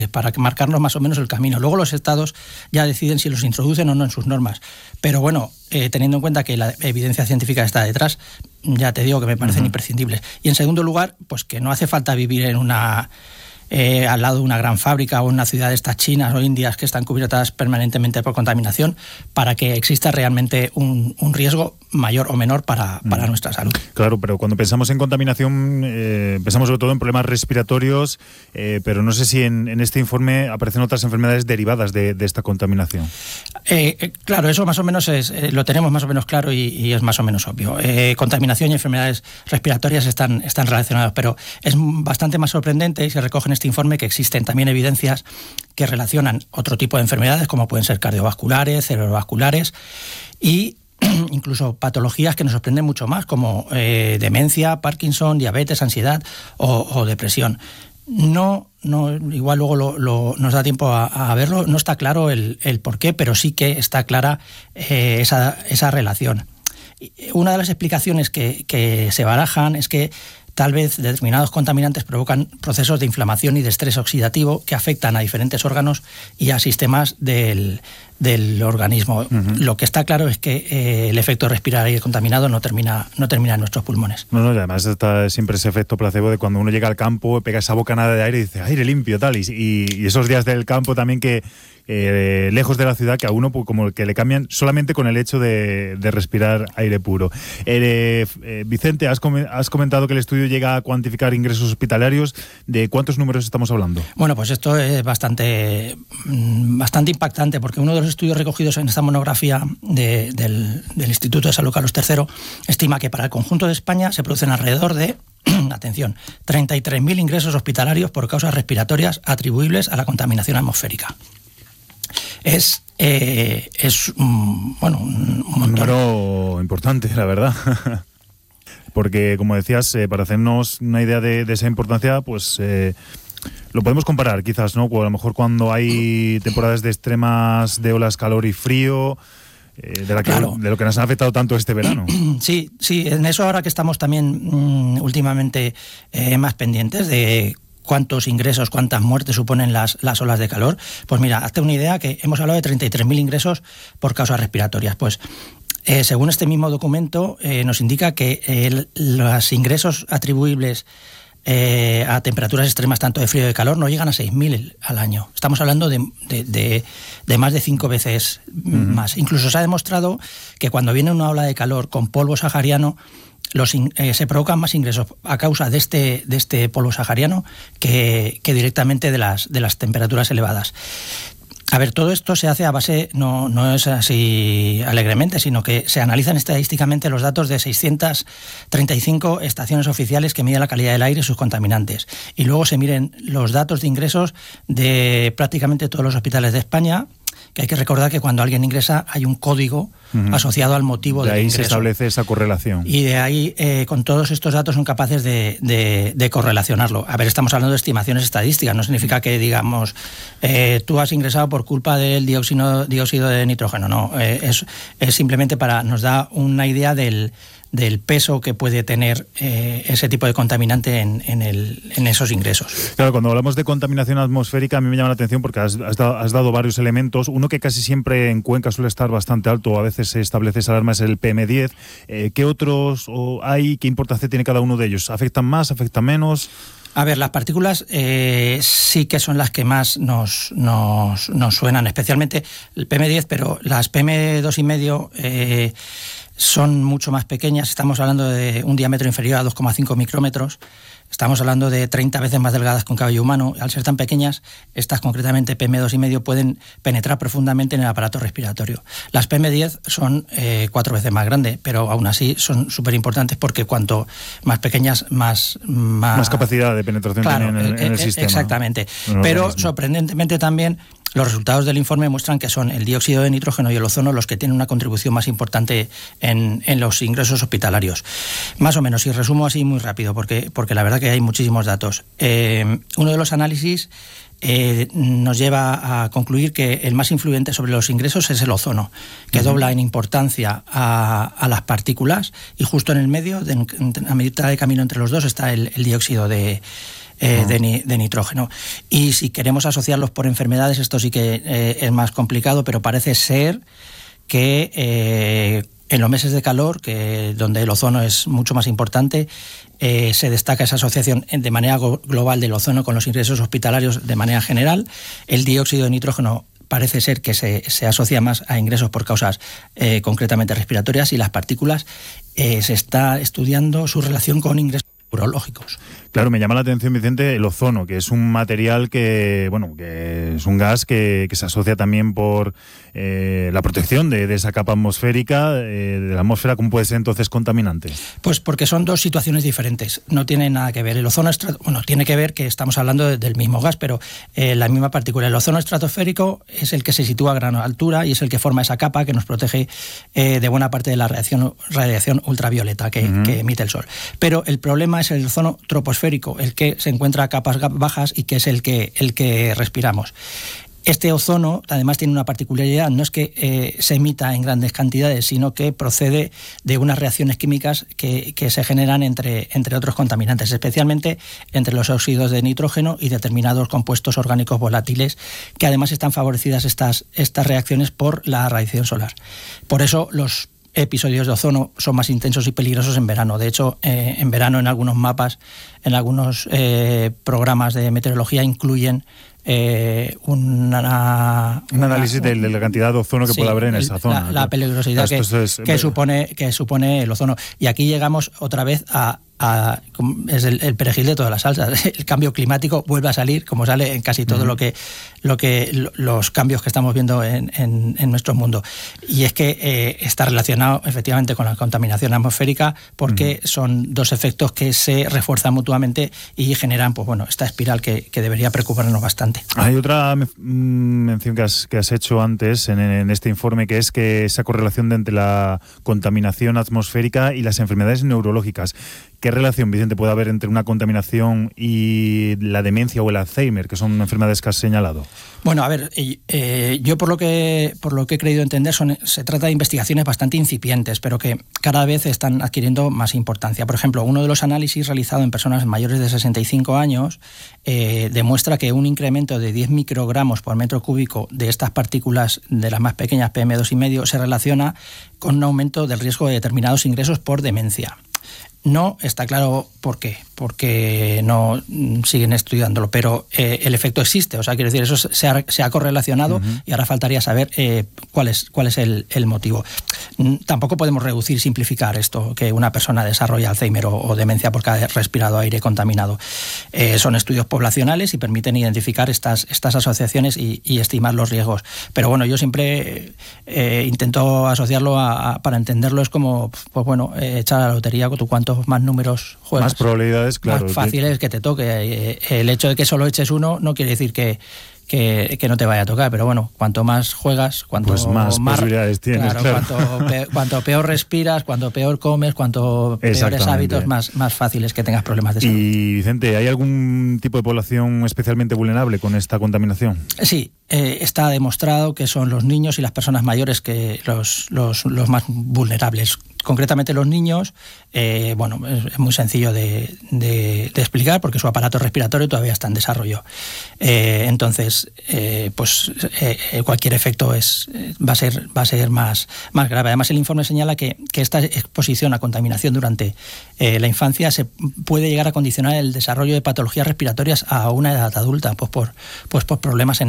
para marcarnos más o menos el camino. Luego los estados ya deciden si los introducen o no en sus normas. Pero bueno, teniendo en cuenta que la evidencia científica está detrás, ya te digo que me parecen imprescindibles. Y en segundo lugar, pues que no hace falta vivir en al lado de una gran fábrica o una ciudad de estas chinas o indias que están cubiertas permanentemente por contaminación para que exista realmente un riesgo mayor o menor para nuestra salud. Claro, pero cuando pensamos en contaminación pensamos sobre todo en problemas respiratorios, pero no sé si en este informe aparecen otras enfermedades derivadas de esta contaminación. Claro, eso más o menos lo tenemos más o menos claro y es más o menos obvio. Contaminación y enfermedades respiratorias están relacionadas, pero es bastante más sorprendente y se recoge en este informe que existen también evidencias que relacionan otro tipo de enfermedades como pueden ser cardiovasculares, cerebrovasculares y incluso patologías que nos sorprenden mucho más como demencia, Parkinson, diabetes, ansiedad o depresión. No, igual luego nos da tiempo a verlo, no está claro el por qué, pero sí que está clara esa relación. Una de las explicaciones que se barajan es que tal vez determinados contaminantes provocan procesos de inflamación y de estrés oxidativo que afectan a diferentes órganos y a sistemas del organismo. Lo que está claro es que el efecto de respirar aire contaminado no termina en nuestros pulmones. No, además está siempre ese efecto placebo de cuando uno llega al campo, pega esa bocanada de aire y dice aire limpio, tal, y esos días del campo también que lejos de la ciudad, que a uno pues, como que le cambian solamente con el hecho de respirar aire puro. Vicente, has comentado que el estudio llega a cuantificar ingresos hospitalarios. ¿De cuántos números estamos hablando? Bueno, pues esto es bastante impactante, porque uno de los estudios recogidos en esta monografía del Instituto de Salud Carlos III estima que para el conjunto de España se producen alrededor de, atención, 33.000 ingresos hospitalarios por causas respiratorias atribuibles a la contaminación atmosférica. Es un número importante, la verdad. Porque, como decías, para hacernos una idea de esa importancia, pues lo podemos comparar quizás, ¿no? A lo mejor cuando hay temporadas de extremas de olas calor y frío, de lo que nos ha afectado tanto este verano. Sí, en eso ahora que estamos también últimamente más pendientes de cuántos ingresos, cuántas muertes suponen las olas de calor. Pues mira, hazte una idea que hemos hablado de 33.000 ingresos por causas respiratorias. Pues según este mismo documento nos indica que los ingresos atribuibles a temperaturas extremas tanto de frío y de calor no llegan a 6.000 al año. Estamos hablando de más de 5 veces más. Incluso se ha demostrado que cuando viene una ola de calor con polvo sahariano se provocan más ingresos a causa de este polvo sahariano que directamente de las temperaturas elevadas. A ver, todo esto se hace a base, no es así alegremente, sino que se analizan estadísticamente los datos de 635 estaciones oficiales que miden la calidad del aire y sus contaminantes. Y luego se miren los datos de ingresos de prácticamente todos los hospitales de España, que hay que recordar que cuando alguien ingresa hay un código asociado al motivo del ingreso. De ahí se establece esa correlación. Y de ahí, con todos estos datos, son capaces de correlacionarlo. A ver, estamos hablando de estimaciones estadísticas, no significa que digamos, tú has ingresado por culpa del dióxido de nitrógeno, no. Es simplemente nos da una idea del peso que puede tener ese tipo de contaminante en esos ingresos. Claro, cuando hablamos de contaminación atmosférica a mí me llama la atención porque has dado varios elementos. Uno que casi siempre en Cuenca suele estar bastante alto, a veces se establece esa alarma, es el PM10. ¿Qué otros hay? ¿Qué importancia tiene cada uno de ellos? ¿Afectan más? ¿Afectan menos? A ver, las partículas sí que son las que más nos suenan, especialmente el PM10, pero las PM2,5 son mucho más pequeñas. Estamos hablando de un diámetro inferior a 2,5 micrómetros. Estamos hablando de 30 veces más delgadas que un cabello humano. Al ser tan pequeñas, estas concretamente PM2,5 pueden penetrar profundamente en el aparato respiratorio. Las PM10 son 4 veces más grandes, pero aún así son súper importantes porque cuanto más pequeñas, más capacidad de penetración tienen en el sistema. Exactamente. Pero sorprendentemente también los resultados del informe muestran que son el dióxido de nitrógeno y el ozono los que tienen una contribución más importante en los ingresos hospitalarios. Más o menos, y resumo así muy rápido, porque la verdad que hay muchísimos datos. Uno de los análisis nos lleva a concluir que el más influyente sobre los ingresos es el ozono, que dobla en importancia a las partículas, y justo en el medio, a mitad de camino entre los dos, está el dióxido de de nitrógeno. Y si queremos asociarlos por enfermedades, esto sí que es más complicado, pero parece ser que en los meses de calor, donde el ozono es mucho más importante, se destaca esa asociación de manera global del ozono con los ingresos hospitalarios de manera general. El dióxido de nitrógeno parece ser que se asocia más a ingresos por causas concretamente respiratorias, y las partículas se está estudiando su relación con ingresos urológicos. Claro, me llama la atención, Vicente, el ozono, que es un material que es un gas que se asocia también por la protección de esa capa atmosférica, de la atmósfera. ¿Cómo puede ser entonces contaminante? Pues porque son dos situaciones diferentes, no tienen nada que ver. El ozono tiene que ver que estamos hablando del mismo gas, pero la misma partícula. El ozono estratosférico es el que se sitúa a gran altura y es el que forma esa capa que nos protege de buena parte de la radiación ultravioleta que emite el sol. Pero el problema es el ozono troposférico, el que se encuentra a capas bajas y que es el que respiramos. Este ozono además tiene una particularidad, no es que se emita en grandes cantidades, sino que procede de unas reacciones químicas que se generan entre otros contaminantes, especialmente entre los óxidos de nitrógeno y determinados compuestos orgánicos volátiles, que además están favorecidas estas reacciones por la radiación solar. Por eso los episodios de ozono son más intensos y peligrosos en verano. De hecho, en verano en algunos mapas, en algunos programas de meteorología incluyen un análisis de la cantidad de ozono que puede haber en esa zona. La peligrosidad que supone el ozono. Y aquí llegamos otra vez es el perejil de todas las salsas. El cambio climático vuelve a salir, como sale en casi todo los cambios que estamos viendo en nuestro mundo. Y es que está relacionado efectivamente con la contaminación atmosférica, porque son dos efectos que se refuerzan mutuamente y generan esta espiral que debería preocuparnos bastante. Hay otra mención que has hecho antes en este informe, que es que esa correlación entre la contaminación atmosférica y las enfermedades neurológicas. ¿Qué relación, Vicente, puede haber entre una contaminación y la demencia o el Alzheimer, que son enfermedades que has señalado? Bueno, a ver, yo por lo que he creído entender, se trata de investigaciones bastante incipientes, pero que cada vez están adquiriendo más importancia. Por ejemplo, uno de los análisis realizado en personas mayores de 65 años demuestra que un incremento de 10 microgramos por metro cúbico de estas partículas, de las más pequeñas, PM2,5, se relaciona con un aumento del riesgo de determinados ingresos por demencia. No está claro por qué, porque no siguen estudiándolo, pero el efecto existe. O sea, quiero decir, eso se ha correlacionado y ahora faltaría saber cuál es el motivo. Tampoco podemos reducir, simplificar esto, que una persona desarrolla Alzheimer o demencia porque ha respirado aire contaminado. Son estudios poblacionales y permiten identificar estas asociaciones y estimar los riesgos. Pero bueno, yo siempre intento asociarlo para entenderlo, es como, echar a la lotería, tú cuantos más números juegas, más probabilidades, claro, más fácil es que te toque. El hecho de que solo eches uno no quiere decir que no te vaya a tocar, pero bueno, cuanto más juegas, cuanto más posibilidades tienes. Claro. Cuanto peor respiras, cuanto peor comes, cuanto peores hábitos, más fácil es que tengas problemas de salud. Y Vicente, ¿hay algún tipo de población especialmente vulnerable con esta contaminación? Sí, está demostrado que son los niños y las personas mayores que los más vulnerables. Concretamente los niños, es muy sencillo de explicar porque su aparato respiratorio todavía está en desarrollo. Entonces, cualquier efecto va a ser más grave. Además, el informe señala que esta exposición a contaminación durante la infancia se puede llegar a condicionar el desarrollo de patologías respiratorias a una edad adulta, por problemas en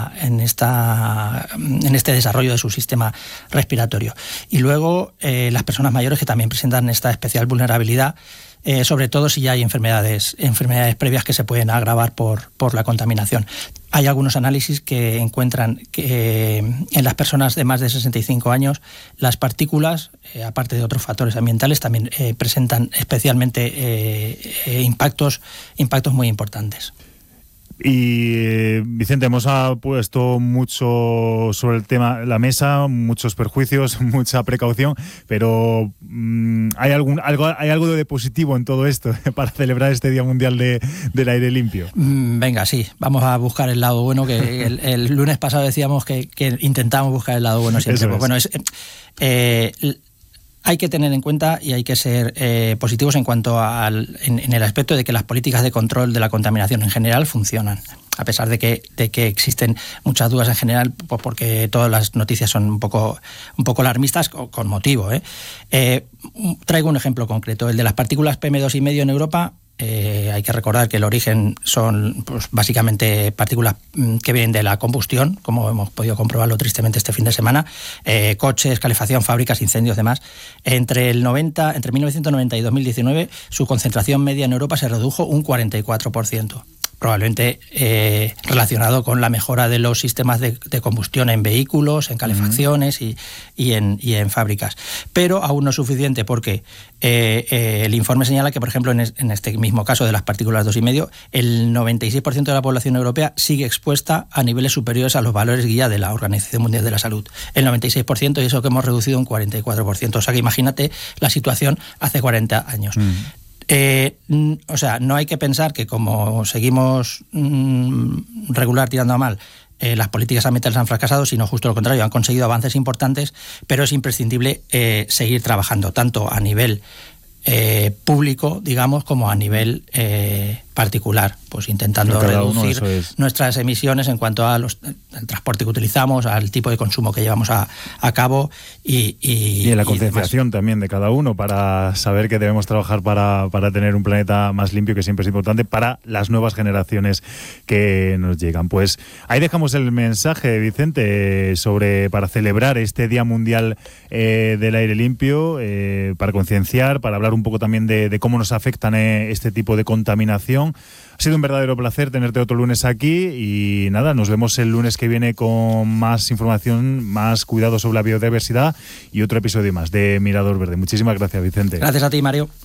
este desarrollo de su sistema respiratorio. Y luego las personas mayores que también presentan esta especial vulnerabilidad, sobre todo si ya hay enfermedades previas que se pueden agravar por la contaminación. Hay algunos análisis que encuentran que en las personas de más de 65 años las partículas, aparte de otros factores ambientales, también presentan especialmente impactos muy importantes. Y Vicente, hemos puesto mucho sobre el tema la mesa, muchos perjuicios, mucha precaución, pero ¿hay algo de positivo en todo esto para celebrar este Día Mundial del Aire Limpio? Venga, sí, vamos a buscar el lado bueno, que el lunes pasado decíamos que intentamos buscar el lado bueno siempre. Pues bueno, hay que tener en cuenta y hay que ser positivos en cuanto en el aspecto de que las políticas de control de la contaminación en general funcionan, a pesar de que existen muchas dudas en general, pues porque todas las noticias son un poco alarmistas, con motivo. Traigo un ejemplo concreto, el de las partículas PM2,5 en Europa. Hay que recordar que el origen son pues, básicamente partículas que vienen de la combustión, como hemos podido comprobarlo tristemente este fin de semana, coches, calefacción, fábricas, incendios, demás. Entre 1990 y 2019 su concentración media en Europa se redujo un 44%. Probablemente relacionado con la mejora de los sistemas de combustión en vehículos, en calefacciones y en fábricas. Pero aún no es suficiente porque el informe señala que, por ejemplo, en este mismo caso de las partículas 2,5, el 96% de la población europea sigue expuesta a niveles superiores a los valores guía de la Organización Mundial de la Salud. El 96% y eso que hemos reducido un 44%. O sea que imagínate la situación hace 40 años. O sea, no hay que pensar que como seguimos regular tirando a mal, las políticas ambientales han fracasado, sino justo lo contrario, han conseguido avances importantes, pero es imprescindible seguir trabajando tanto a nivel público, digamos, como a nivel particular, pues intentando reducir nuestras emisiones en cuanto al transporte que utilizamos, al tipo de consumo que llevamos a cabo y en la concienciación también de cada uno para saber que debemos trabajar para tener un planeta más limpio, que siempre es importante para las nuevas generaciones que nos llegan. Pues ahí dejamos el mensaje, Vicente, para celebrar este Día Mundial del Aire Limpio, para concienciar, para hablar un poco también de cómo nos afectan este tipo de contaminación. Ha sido un verdadero placer tenerte otro lunes aquí y nada, nos vemos el lunes que viene con más información, más cuidado sobre la biodiversidad y otro episodio más de Mirador Verde. Muchísimas gracias, Vicente. Gracias a ti, Mario.